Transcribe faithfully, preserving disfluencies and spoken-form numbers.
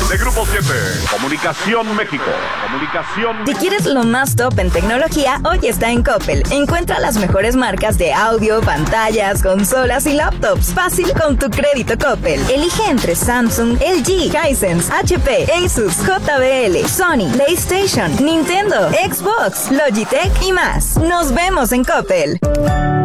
de Grupo siete. Comunicación México. Comunicación. Si quieres lo más top en tecnología, hoy está en Coppel. Encuentra las mejores marcas de audio, pantallas, consolas y laptops. Fácil con tu crédito Coppel. Elige entre Samsung, L G, Hisense, H P, Asus, J B L, Sony, PlayStation, Nintendo, Xbox, Logitech y más. Nos vemos en Coppel.